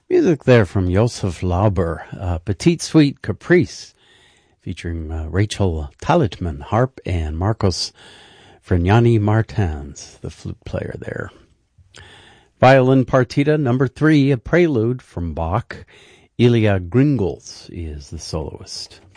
Music there from Josef Lauber, Petite Suite Caprice, featuring Rachel Talitman, harp, and Marcos Fregnani Martins, the flute player there. Violin Partita number 3, a prelude from Bach. Ilya Gringles is the soloist.